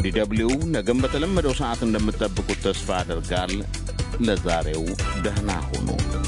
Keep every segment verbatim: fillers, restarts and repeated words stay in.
ዲደብሊው ነገም በተለመደው ሰዓት እንደምትጠብቁት ተስፋ አደርጋል። ለዛሬው ደህና ሁኑ።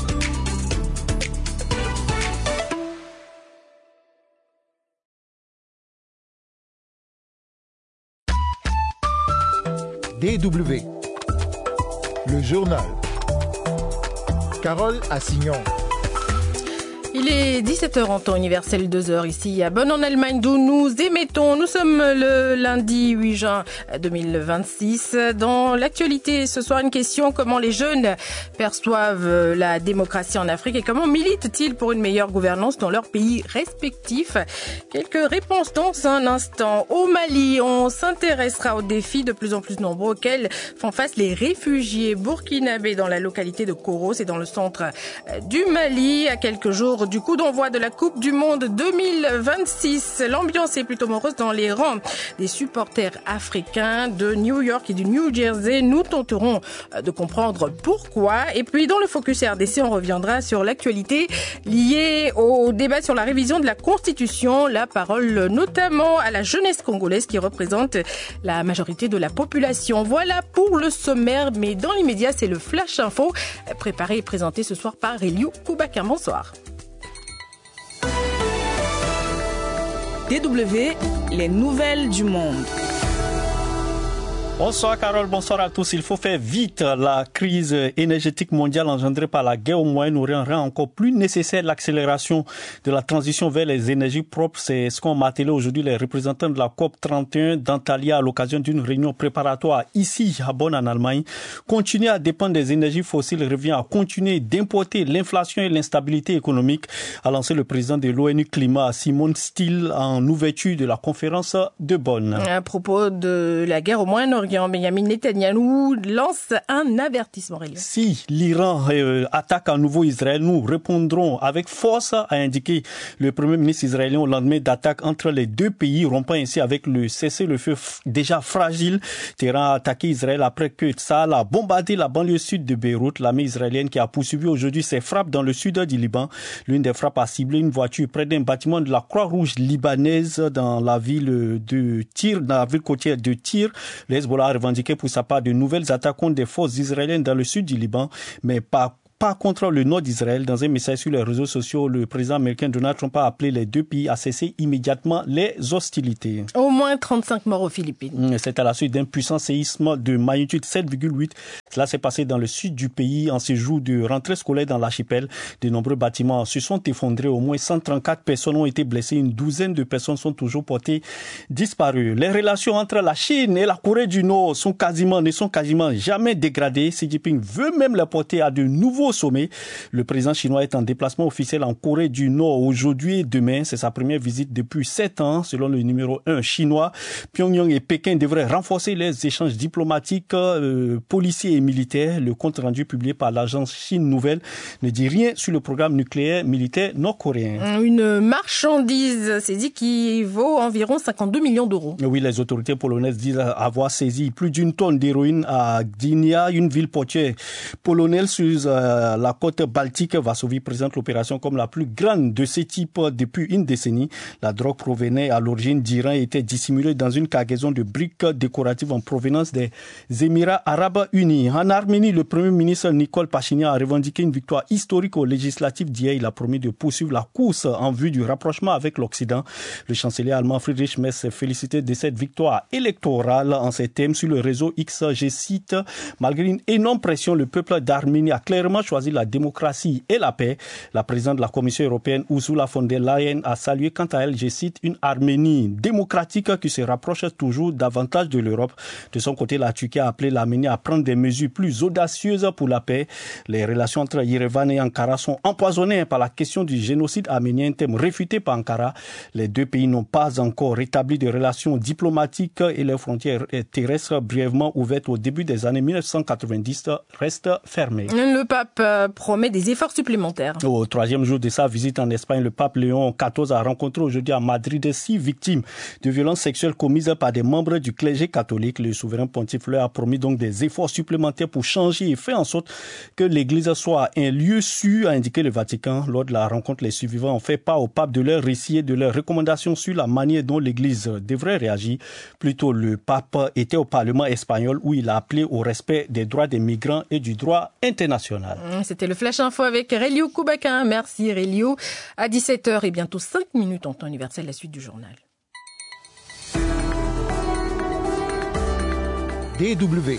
D W, le journal. Carole Assignon. Il est dix-sept heures en temps universel, deux heures ici à Bonn en Allemagne d'où nous émettons. Nous sommes le lundi huit juin deux mille vingt-six. Dans l'actualité ce soir, une question: comment les jeunes perçoivent la démocratie en Afrique et comment militent-ils pour une meilleure gouvernance dans leurs pays respectifs? Quelques réponses dans un instant. Au Mali, on s'intéressera aux défis de plus en plus nombreux auxquels font face les réfugiés burkinabés dans la localité de Koro. C'est dans le centre du Mali, à quelques jours du coup d'envoi de la Coupe du Monde deux mille vingt-six. L'ambiance est plutôt morose dans les rangs des supporters africains de New York et du New Jersey. Nous tenterons de comprendre pourquoi. Et puis dans le Focus R D C, on reviendra sur l'actualité liée au débat sur la révision de la Constitution. La parole notamment à la jeunesse congolaise qui représente la majorité de la population. Voilà pour le sommaire, mais dans l'immédiat, c'est le Flash Info préparé et présenté ce soir par Eliou Koubakin. Bonsoir. D W, les nouvelles du monde. Bonsoir Carole, bonsoir à tous. Il faut faire vite. La crise énergétique mondiale engendrée par la guerre au Moyen-Orient rend encore plus nécessaire l'accélération de la transition vers les énergies propres. C'est ce qu'ont martelé aujourd'hui les représentants de la COP trente et un d'Antalya à l'occasion d'une réunion préparatoire ici à Bonn en Allemagne. Continuer à dépendre des énergies fossiles revient à continuer d'importer l'inflation et l'instabilité économique, a lancé le président de l'ONU Climat, Simon Still, en ouverture de la conférence de Bonn. À propos de la guerre au Moyen-Orient, Benjamin Netanyahou lance un avertissement. Si l'Iran euh, attaque à nouveau Israël, nous répondrons avec force, a indiqué le Premier ministre israélien au lendemain d'attaques entre les deux pays, rompant ainsi avec le cessez-le-feu f- déjà fragile. Téhéran a attaqué Israël après que Tsahal a bombardé la banlieue sud de Beyrouth. L'armée israélienne qui a poursuivi aujourd'hui ses frappes dans le sud du Liban. L'une des frappes a ciblé une voiture près d'un bâtiment de la Croix-Rouge libanaise dans la ville de Tyr, dans la ville côtière de Tyr. Le Hezbollah a revendiqué pour sa part de nouvelles attaques contre des forces israéliennes dans le sud du Liban, mais pas Pas contre le nord d'Israël. Dans un message sur les réseaux sociaux, le président américain Donald Trump a appelé les deux pays à cesser immédiatement les hostilités. Au moins trente-cinq morts aux Philippines. C'est à la suite d'un puissant séisme de magnitude sept virgule huit. Cela s'est passé dans le sud du pays en ce jour de rentrée scolaire dans l'archipel. De nombreux bâtiments se sont effondrés. Au moins cent trente-quatre personnes ont été blessées. Une douzaine de personnes sont toujours portées disparues. Les relations entre la Chine et la Corée du Nord sont quasiment, ne sont quasiment jamais dégradées. Xi Jinping veut même les porter à de nouveaux sommet. Le président chinois est en déplacement officiel en Corée du Nord aujourd'hui et demain. C'est sa première visite depuis sept ans, selon le numéro un chinois. Pyongyang et Pékin devraient renforcer les échanges diplomatiques, euh, policiers et militaires. Le compte rendu publié par l'agence Chine Nouvelle ne dit rien sur le programme nucléaire militaire nord-coréen. Une marchandise, c'est dit, qui vaut environ cinquante-deux millions d'euros. Oui, les autorités polonaises disent avoir saisi plus d'une tonne d'héroïne à Gdynia, une ville portuaire polonaise sur euh, la côte baltique. Varsovie présente l'opération comme la plus grande de ce type depuis une décennie. La drogue provenait à l'origine d'Iran et était dissimulée dans une cargaison de briques décoratives en provenance des Émirats arabes unis. En Arménie, le Premier ministre Nikol Pachinian a revendiqué une victoire historique aux législatives d'hier. Il a promis de poursuivre la course en vue du rapprochement avec l'Occident. Le chancelier allemand Friedrich Merz s'est félicité de cette victoire électorale. En ces termes sur le réseau X, je cite: malgré une énorme pression, le peuple d'Arménie a clairement choisi la démocratie et la paix. La présidente de la Commission européenne, Ursula von der Leyen, a salué quant à elle, je cite, une Arménie démocratique qui se rapproche toujours davantage de l'Europe. De son côté, la Turquie a appelé l'Arménie à prendre des mesures plus audacieuses pour la paix. Les relations entre Yerevan et Ankara sont empoisonnées par la question du génocide arménien, thème réfuté par Ankara. Les deux pays n'ont pas encore rétabli de relations diplomatiques et leurs frontières terrestres brièvement ouvertes au début des années mille neuf cent quatre-vingt-dix restent fermées. Le pape pape promet des efforts supplémentaires. Au troisième jour de sa visite en Espagne, le pape Léon quatorze a rencontré aujourd'hui à Madrid six victimes de violences sexuelles commises par des membres du clergé catholique. Le souverain pontife leur a promis donc des efforts supplémentaires pour changer et faire en sorte que l'Église soit un lieu sûr, a indiqué le Vatican. Lors de la rencontre, les survivants ont fait part au pape de leurs récits et de leurs recommandations sur la manière dont l'Église devrait réagir. Plus tôt, le pape était au Parlement espagnol où il a appelé au respect des droits des migrants et du droit international. C'était le Flash Info avec Relio Koubakin. Merci Relio. À dix-sept heures et bientôt cinq minutes en temps universel, la suite du journal. D W.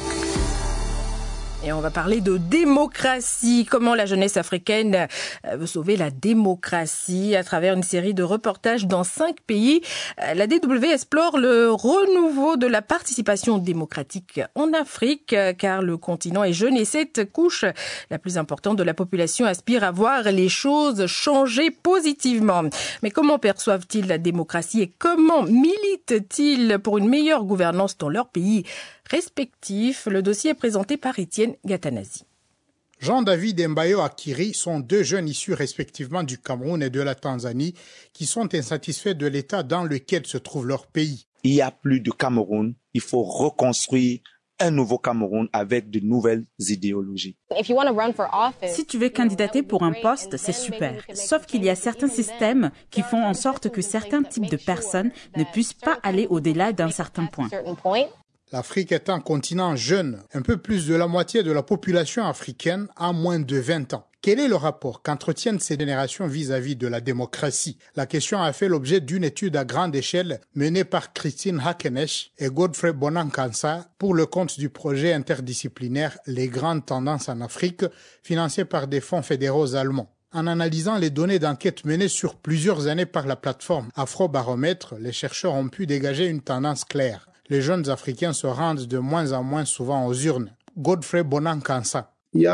Et on va parler de démocratie. Comment la jeunesse africaine veut sauver la démocratie à travers une série de reportages dans cinq pays. La D W explore le renouveau de la participation démocratique en Afrique, car le continent est jeune et cette couche, la plus importante de la population, aspire à voir les choses changer positivement. Mais comment perçoivent-ils la démocratie et comment militent-ils pour une meilleure gouvernance dans leur pays respectifs? Le dossier est présenté par Étienne Gatanazi. Jean-David et Mbayo Akiri sont deux jeunes issus respectivement du Cameroun et de la Tanzanie qui sont insatisfaits de l'état dans lequel se trouve leur pays. Il n'y a plus de Cameroun, il faut reconstruire un nouveau Cameroun avec de nouvelles idéologies. Si tu veux candidater pour un poste, c'est super. Sauf qu'il y a certains systèmes qui font en sorte que certains types de personnes ne puissent pas aller au-delà d'un certain point. L'Afrique est un continent jeune. Un peu plus de la moitié de la population africaine a moins de vingt ans. Quel est le rapport qu'entretiennent ces générations vis-à-vis de la démocratie? La question a fait l'objet d'une étude à grande échelle menée par Christine Hakenesh et Godfrey Bonankansa pour le compte du projet interdisciplinaire Les grandes tendances en Afrique, financé par des fonds fédéraux allemands. En analysant les données d'enquête menées sur plusieurs années par la plateforme Afrobaromètre, les chercheurs ont pu dégager une tendance claire. Les jeunes Africains se rendent de moins en moins souvent aux urnes. Godfrey Bonankansa.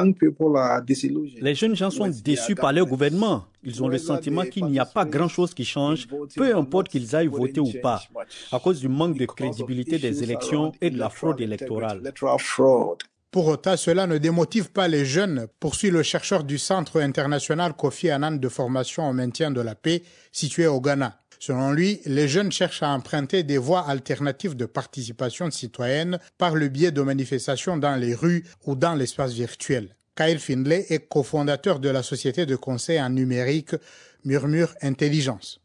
Les jeunes gens sont déçus par leur gouvernement. Ils ont le sentiment qu'il n'y a pas grand-chose qui change, peu importe qu'ils aillent voter ou pas, à cause du manque de crédibilité des élections et de la fraude électorale. Pour autant, cela ne démotive pas les jeunes, poursuit le chercheur du Centre international Kofi Annan de formation au maintien de la paix, situé au Ghana. Selon lui, les jeunes cherchent à emprunter des voies alternatives de participation citoyenne par le biais de manifestations dans les rues ou dans l'espace virtuel. Kyle Findlay est cofondateur de la société de conseil en numérique Murmure Intelligence.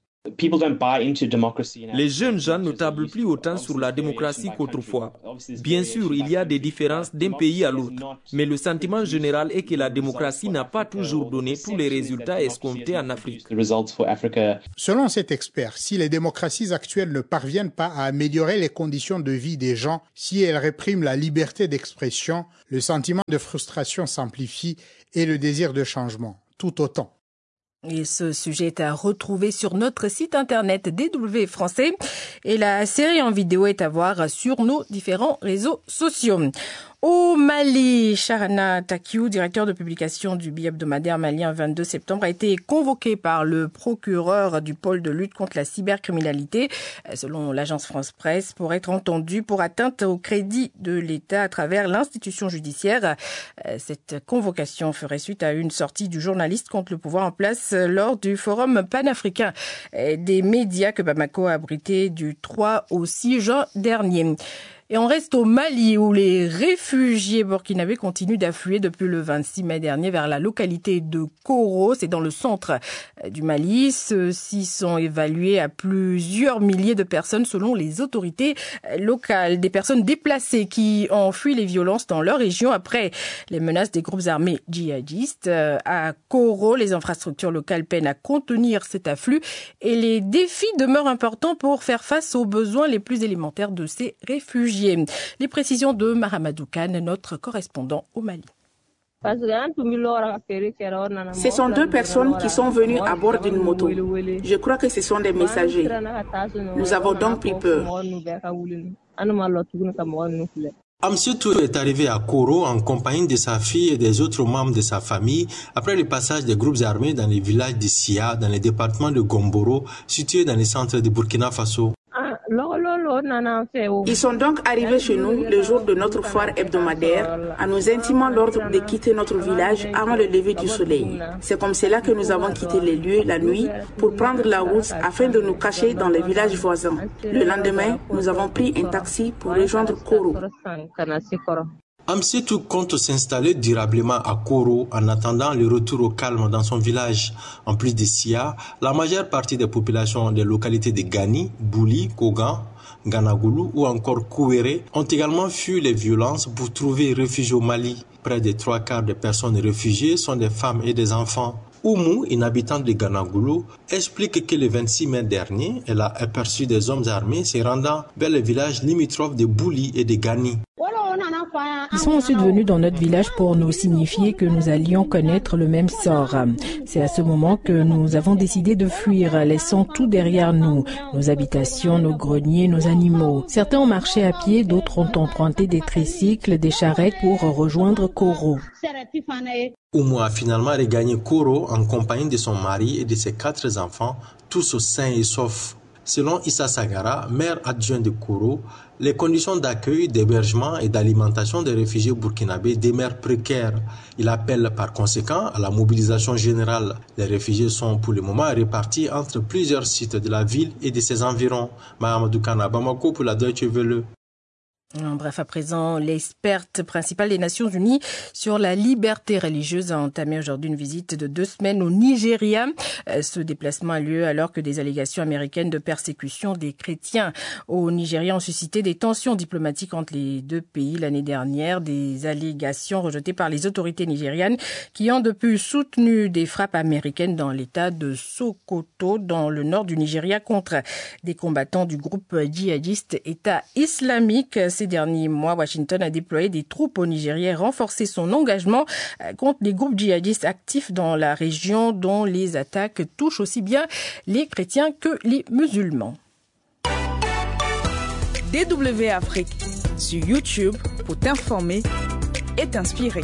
Les jeunes gens ne tablent plus autant sur la démocratie qu'autrefois. Bien sûr, il y a des différences d'un pays à l'autre, mais le sentiment général est que la démocratie n'a pas toujours donné tous les résultats escomptés en Afrique. Selon cet expert, si les démocraties actuelles ne parviennent pas à améliorer les conditions de vie des gens, si elles répriment la liberté d'expression, le sentiment de frustration s'amplifie et le désir de changement, tout autant. Et ce sujet est à retrouver sur notre site internet D W Français et la série en vidéo est à voir sur nos différents réseaux sociaux. Au Mali, Charana Takiou, directeur de publication du bi-hebdomadaire malien vingt-deux septembre, a été convoqué par le procureur du pôle de lutte contre la cybercriminalité, selon l'agence France Presse, pour être entendu pour atteinte au crédit de l'État à travers l'institution judiciaire. Cette convocation ferait suite à une sortie du journaliste contre le pouvoir en place lors du forum panafricain des médias que Bamako a abrité du trois au six juin dernier. Et on reste au Mali où les réfugiés burkinabés continuent d'affluer depuis le vingt-six mai dernier vers la localité de Koro. C'est dans le centre du Mali. Ceux-ci sont évalués à plusieurs milliers de personnes selon les autorités locales. Des personnes déplacées qui ont fui les violences dans leur région après les menaces des groupes armés djihadistes. À Koro, les infrastructures locales peinent à contenir cet afflux et les défis demeurent importants pour faire face aux besoins les plus élémentaires de ces réfugiés. Les précisions de Mahamadou Khan, notre correspondant au Mali. Ce sont deux personnes qui sont venues à bord d'une moto. Je crois que ce sont des messagers. Nous avons donc pris peur. Amsioutou est arrivé à Koro en compagnie de sa fille et des autres membres de sa famille après le passage des groupes armés dans les villages de Sia, dans le département de Gomboro, situé dans le centre de Burkina Faso. Ils sont donc arrivés chez nous le jour de notre foire hebdomadaire en nous intimant l'ordre de quitter notre village avant le lever du soleil. C'est comme cela que nous avons quitté les lieux la nuit pour prendre la route afin de nous cacher dans les villages voisins. Le lendemain, nous avons pris un taxi pour rejoindre Koro. Amsetou compte s'installer durablement à Koro en attendant le retour au calme dans son village. En plus de Sia, la majeure partie des populations des localités de Gani, Bouli, Kogan, Ganagoulou ou encore Kouéré ont également fui les violences pour trouver refuge au Mali. Près des trois quarts des personnes réfugiées sont des femmes et des enfants. Oumou, une habitante de Ganagoulou, explique que le vingt-six mai dernier, elle a aperçu des hommes armés se rendant vers les villages limitrophes de Bouli et de Gani. Ils sont ensuite venus dans notre village pour nous signifier que nous allions connaître le même sort. C'est à ce moment que nous avons décidé de fuir, laissant tout derrière nous, nos habitations, nos greniers, nos animaux. Certains ont marché à pied, d'autres ont emprunté des tricycles, des charrettes pour rejoindre Koro. Oumou a finalement regagné Koro en compagnie de son mari et de ses quatre enfants, tous sains et saufs. Selon Issa Sagara, maire adjoint de Koro, les conditions d'accueil, d'hébergement et d'alimentation des réfugiés burkinabés demeurent précaires. Il appelle par conséquent à la mobilisation générale. Les réfugiés sont pour le moment répartis entre plusieurs sites de la ville et de ses environs. Mahamadou Kana, Bamako pour la Deutsche Welle. Bref, à présent, l'experte principale des Nations Unies sur la liberté religieuse a entamé aujourd'hui une visite de deux semaines au Nigeria. Ce déplacement a lieu alors que des allégations américaines de persécution des chrétiens au Nigeria ont suscité des tensions diplomatiques entre les deux pays l'année dernière. Des allégations rejetées par les autorités nigérianes qui ont depuis soutenu des frappes américaines dans l'état de Sokoto, dans le nord du Nigeria, contre des combattants du groupe djihadiste État islamique. Ces derniers mois, Washington a déployé des troupes au Nigeria et renforcé son engagement contre les groupes djihadistes actifs dans la région dont les attaques touchent aussi bien les chrétiens que les musulmans. D W Afrique sur YouTube pour t'informer et t'inspirer.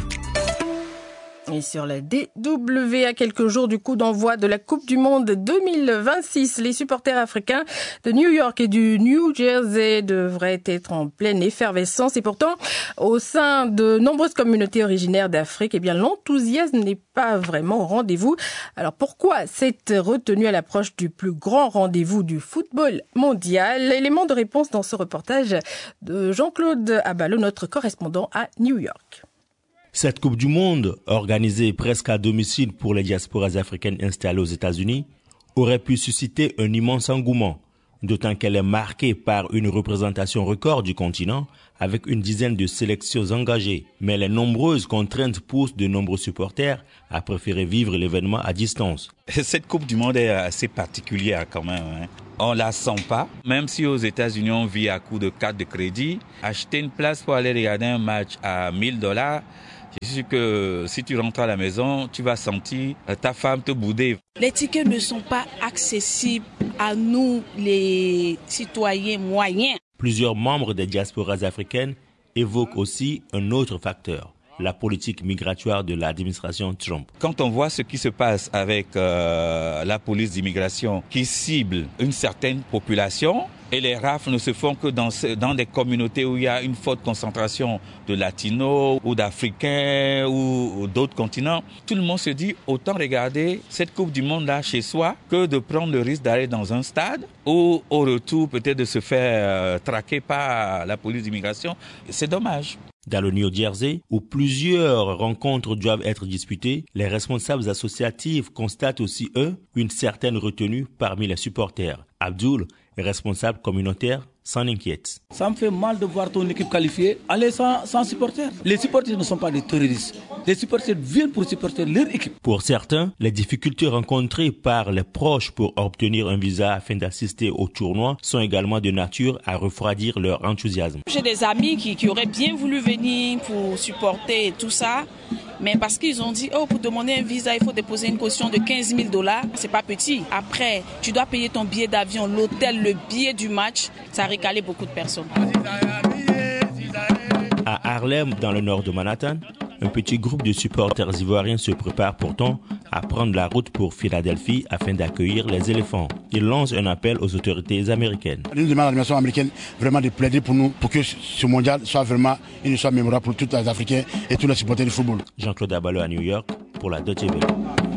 Et sur la D W, à quelques jours du coup d'envoi de la Coupe du Monde deux mille vingt-six, les supporters africains de New York et du New Jersey devraient être en pleine effervescence. Et pourtant, au sein de nombreuses communautés originaires d'Afrique, eh bien, l'enthousiasme n'est pas vraiment au rendez-vous. Alors pourquoi cette retenue à l'approche du plus grand rendez-vous du football mondial? Élément de réponse dans ce reportage de Jean-Claude Abalo, notre correspondant à New York. Cette Coupe du Monde, organisée presque à domicile pour les diasporas africaines installées aux États-Unis, aurait pu susciter un immense engouement, d'autant qu'elle est marquée par une représentation record du continent avec une dizaine de sélections engagées. Mais les nombreuses contraintes poussent de nombreux supporters à préférer vivre l'événement à distance. Cette Coupe du Monde est assez particulière quand même. Hein. On la sent pas. Même si aux États-Unis on vit à coup de carte de crédit, acheter une place pour aller regarder un match à mille dollars, je suis sûr que si tu rentres à la maison, tu vas sentir ta femme te bouder. Les tickets ne sont pas accessibles à nous, les citoyens moyens. Plusieurs membres des diasporas africaines évoquent aussi un autre facteur, la politique migratoire de l'administration Trump. Quand on voit ce qui se passe avec euh, la police d'immigration qui cible une certaine population, et les rafles ne se font que dans, ce, dans des communautés où il y a une forte concentration de latinos ou d'africains ou, ou d'autres continents. Tout le monde se dit autant regarder cette Coupe du Monde là chez soi que de prendre le risque d'aller dans un stade ou au retour peut-être de se faire euh, traquer par la police d'immigration. C'est dommage. Dans le New Jersey, où plusieurs rencontres doivent être disputées, les responsables associatifs constatent aussi, eux, une certaine retenue parmi les supporters. Abdul, responsable communautaire, s'en inquiète. Ça me fait mal de voir ton équipe qualifiée aller sans, sans supporters. Les supporters ne sont pas des terroristes. Les supporters viennent pour supporter leur équipe. Pour certains, les difficultés rencontrées par les proches pour obtenir un visa afin d'assister au tournoi sont également de nature à refroidir leur enthousiasme. J'ai des amis qui, qui auraient bien voulu venir pour supporter tout ça. Mais parce qu'ils ont dit, oh, pour demander un visa, il faut déposer une caution de quinze mille dollars. C'est pas petit. Après, tu dois payer ton billet d'avion, l'hôtel, le billet du match. Ça a récalé beaucoup de personnes. À Harlem, dans le nord de Manhattan, un petit groupe de supporters ivoiriens se prépare pourtant à prendre la route pour Philadelphie afin d'accueillir les éléphants. Il lance un appel aux autorités américaines. Nous demandons à l'administration américaine vraiment de plaider pour nous, pour que ce mondial soit vraiment une histoire mémorable pour tous les Africains et tous les supporters du football. Jean-Claude Abalo à New York pour la Deutsche Welle.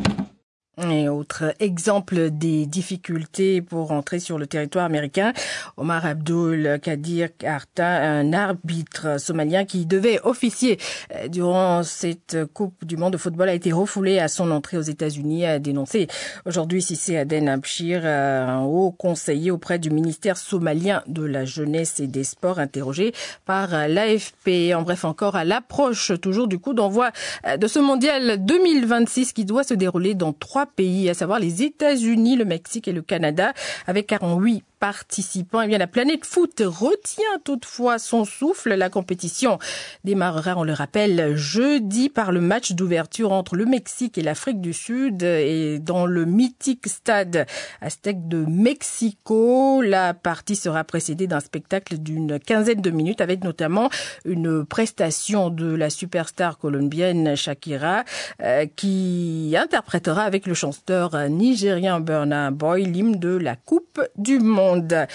Et autre exemple des difficultés pour entrer sur le territoire américain, Omar Abdul Kadir Arta, un arbitre somalien qui devait officier durant cette Coupe du Monde de football, a été refoulé à son entrée aux États-Unis, a dénoncé aujourd'hui Cissé Aden Abshir, un haut conseiller auprès du ministère somalien de la jeunesse et des sports, interrogé par l'A F P. En bref, encore à l'approche toujours du coup d'envoi de ce mondial deux mille vingt-six qui doit se dérouler dans trois pays, à savoir les États-Unis, le Mexique et le Canada, avec quarante-huit participants. Eh bien, la planète foot retient toutefois son souffle. La compétition démarrera, on le rappelle, jeudi par le match d'ouverture entre le Mexique et l'Afrique du Sud et dans le mythique stade Aztec de Mexico. La partie sera précédée d'un spectacle d'une quinzaine de minutes avec notamment une prestation de la superstar colombienne Shakira euh, qui interprétera avec le chanteur nigérien Burna Boy l'hymne de la Coupe du Monde.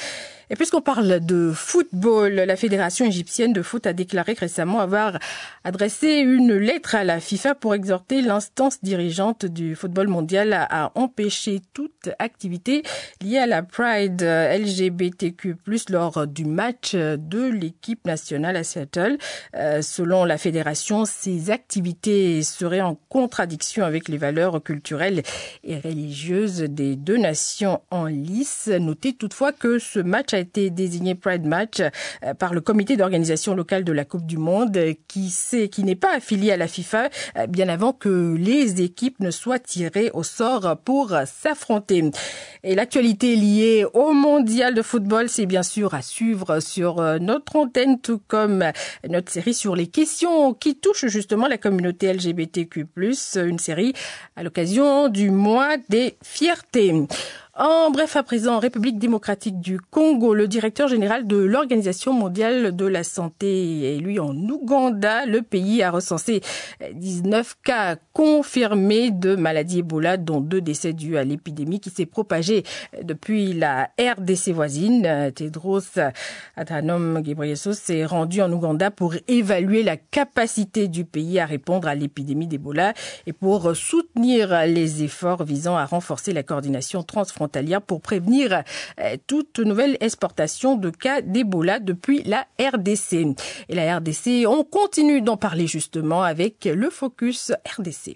Et puisqu'on parle de football, la Fédération égyptienne de foot a déclaré récemment avoir adressé une lettre à la FIFA pour exhorter l'instance dirigeante du football mondial à empêcher toute activité liée à la Pride L G B T Q plus, lors du match de l'équipe nationale à Seattle. Euh, selon la Fédération, ces activités seraient en contradiction avec les valeurs culturelles et religieuses des deux nations en lice. Notez toutefois que ce match a été désigné Pride Match par le comité d'organisation locale de la Coupe du Monde qui sait, qui n'est pas affilié à la FIFA bien avant que les équipes ne soient tirées au sort pour s'affronter. Et l'actualité liée au mondial de football, c'est bien sûr à suivre sur notre antenne, tout comme notre série sur les questions qui touchent justement la communauté L G B T Q plus, une série à l'occasion du mois des fiertés. En bref, à présent, en République démocratique du Congo, le directeur général de l'Organisation mondiale de la santé est lui en Ouganda. Le pays a recensé dix-neuf cas confirmés de maladie Ebola, dont deux décès dus à l'épidémie qui s'est propagée depuis la R D C voisine. Tedros Adhanom Ghebreyesus s'est rendu en Ouganda pour évaluer la capacité du pays à répondre à l'épidémie d'Ebola et pour soutenir les efforts visant à renforcer la coordination transfrontalière pour prévenir toute nouvelle exportation de cas d'Ebola depuis la R D C. Et la R D C, on continue d'en parler justement avec le Focus R D C.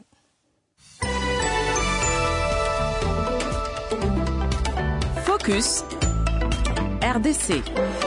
Focus R D C.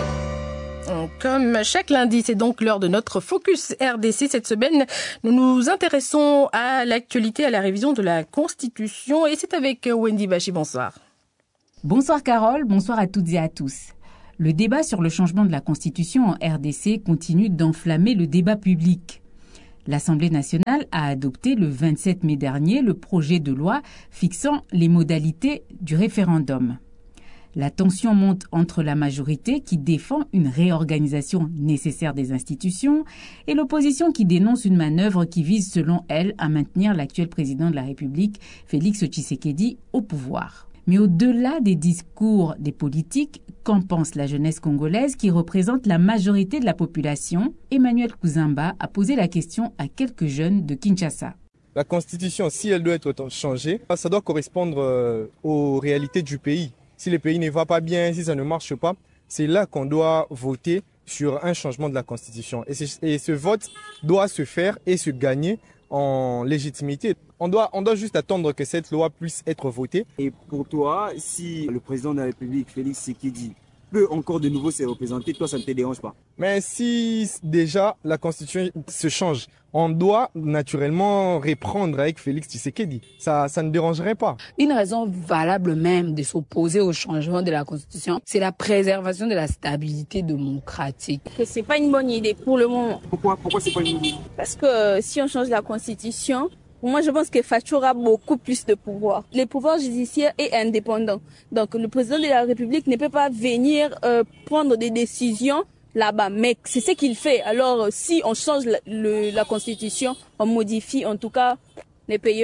Comme chaque lundi, c'est donc l'heure de notre Focus R D C. Cette semaine, nous nous intéressons à l'actualité, à la révision de la Constitution. Et c'est avec Wendy Bachi. Bonsoir. Bonsoir Carole, bonsoir à toutes et à tous. Le débat sur le changement de la Constitution en R D C continue d'enflammer le débat public. L'Assemblée nationale a adopté le vingt-sept mai dernier le projet de loi fixant les modalités du référendum. La tension monte entre la majorité qui défend une réorganisation nécessaire des institutions et l'opposition qui dénonce une manœuvre qui vise, selon elle, à maintenir l'actuel président de la République, Félix Tshisekedi, au pouvoir. Mais au-delà des discours des politiques, qu'en pense la jeunesse congolaise qui représente la majorité de la population? Emmanuel Kouzamba a posé la question à quelques jeunes de Kinshasa. La Constitution, si elle doit être changée, ça doit correspondre aux réalités du pays. Si le pays ne va pas bien, si ça ne marche pas, c'est là qu'on doit voter sur un changement de la Constitution. Et, et ce vote doit se faire et se gagner en légitimité. On doit, on doit juste attendre que cette loi puisse être votée. Et pour toi, si le président de la République, Félix Tshisekedi, peut encore de nouveau se représenter, toi ça ne te dérange pas? Mais si déjà la Constitution se change, on doit naturellement reprendre avec Félix Tshisekedi. Ça, ça ne dérangerait pas. Une raison valable même de s'opposer au changement de la Constitution, c'est la préservation de la stabilité démocratique. C'est pas une bonne idée pour le moment. Pourquoi, pourquoi c'est pas une bonne idée? Parce que euh, si on change la Constitution, moi, je pense que Fatou aura beaucoup plus de pouvoir. Le pouvoir judiciaire est indépendant. Donc, le président de la République ne peut pas venir euh, prendre des décisions là-bas. Mais c'est ce qu'il fait. Alors, si on change la, le, la Constitution, on modifie en tout cas les pays morts.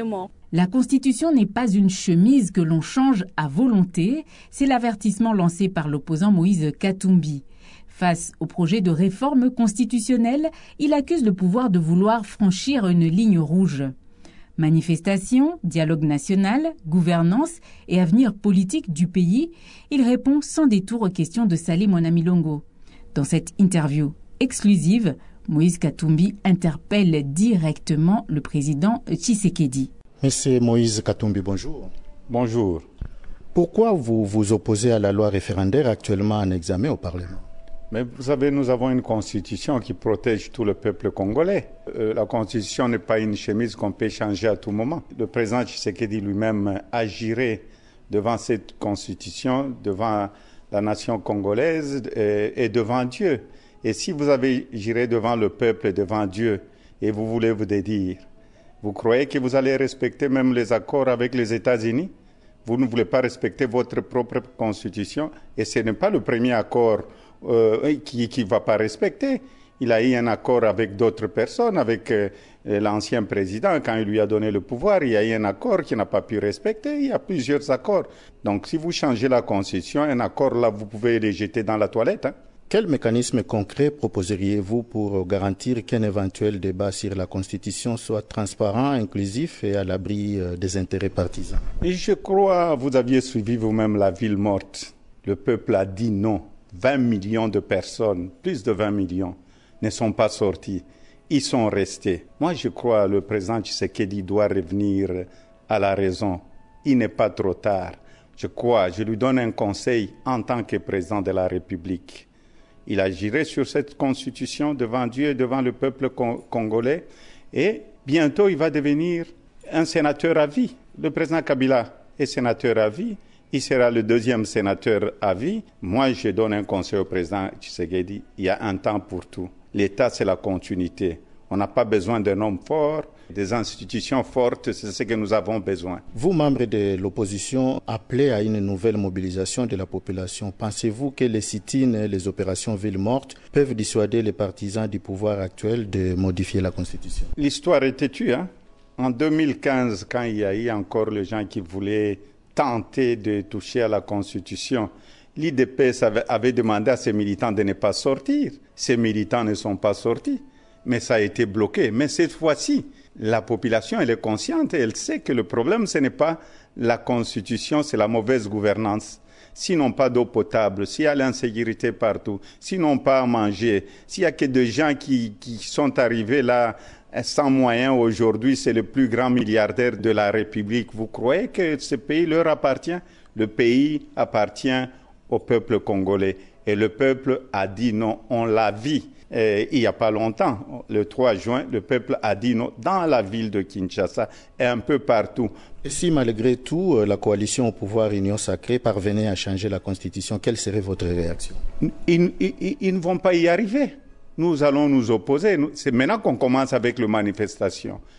La Constitution n'est pas une chemise que l'on change à volonté, c'est l'avertissement lancé par l'opposant Moïse Katumbi. Face au projet de réforme constitutionnelle, il accuse le pouvoir de vouloir franchir une ligne rouge. Manifestation, dialogue national, gouvernance et avenir politique du pays, il répond sans détour aux questions de Salih Monamilongo. Dans cette interview exclusive, Moïse Katumbi interpelle directement le président Tshisekedi. Monsieur Moïse Katumbi, bonjour. Bonjour. Pourquoi vous vous opposez à la loi référendaire actuellement en examen au Parlement? Mais vous savez, nous avons une constitution qui protège tout le peuple congolais. Euh, la constitution n'est pas une chemise qu'on peut changer à tout moment. Le président Tshisekedi lui-même agirait devant cette constitution, devant la nation congolaise et, et devant Dieu. Et si vous avez giré devant le peuple et devant Dieu et vous voulez vous dédire, vous croyez que vous allez respecter même les accords avec les États-Unis? Vous ne voulez pas respecter votre propre constitution et ce n'est pas le premier accord euh, qui ne va pas respecter. Il a eu un accord avec d'autres personnes, avec euh, l'ancien président, quand il lui a donné le pouvoir, il y a eu un accord qu'il n'a pas pu respecter. Il y a plusieurs accords. Donc si vous changez la constitution, un accord là, vous pouvez le jeter dans la toilette. Hein. Quel mécanisme concret proposeriez-vous pour garantir qu'un éventuel débat sur la Constitution soit transparent, inclusif et à l'abri des intérêts partisans? Et je crois, vous aviez suivi vous-même la ville morte. Le peuple a dit non. vingt millions de personnes, plus de vingt millions, ne sont pas sortis. Ils sont restés. Moi, je crois que le président Tshisekedi doit revenir à la raison. Il n'est pas trop tard. Je crois, je lui donne un conseil en tant que président de la République. Il agirait sur cette constitution devant Dieu et devant le peuple congolais. Et bientôt, il va devenir un sénateur à vie. Le président Kabila est sénateur à vie. Il sera le deuxième sénateur à vie. Moi, je donne un conseil au président Tshisekedi. Il y a un temps pour tout. L'État, c'est la continuité. On n'a pas besoin d'un homme fort. Des institutions fortes, c'est ce que nous avons besoin. Vous, membres de l'opposition, appelez à une nouvelle mobilisation de la population. Pensez-vous que les sit-ins et les opérations villes mortes peuvent dissuader les partisans du pouvoir actuel de modifier la Constitution? L'histoire est têtue. Hein? En deux mille quinze, quand il y a eu encore les gens qui voulaient tenter de toucher à la Constitution, l'I D P S avait, avait demandé à ses militants de ne pas sortir. Ces militants ne sont pas sortis, mais ça a été bloqué. Mais cette fois-ci, la population, elle est consciente et elle sait que le problème, ce n'est pas la Constitution, c'est la mauvaise gouvernance. S'ils n'ont pas d'eau potable, s'il y a l'insécurité partout, s'ils n'ont pas à manger, s'il n'y a que des gens qui, qui sont arrivés là sans moyens aujourd'hui, c'est le plus grand milliardaire de la République. Vous croyez que ce pays leur appartient? Le pays appartient au peuple congolais. Et le peuple a dit non, on l'a vu. Et il n'y a pas longtemps, le trois juin, le peuple a dit non dans la ville de Kinshasa et un peu partout. Et si malgré tout, la coalition au pouvoir Union Sacrée parvenait à changer la Constitution, quelle serait votre réaction? Ils, ils, ils ne vont pas y arriver. Nous allons nous opposer. C'est maintenant qu'on commence avec les manifestations.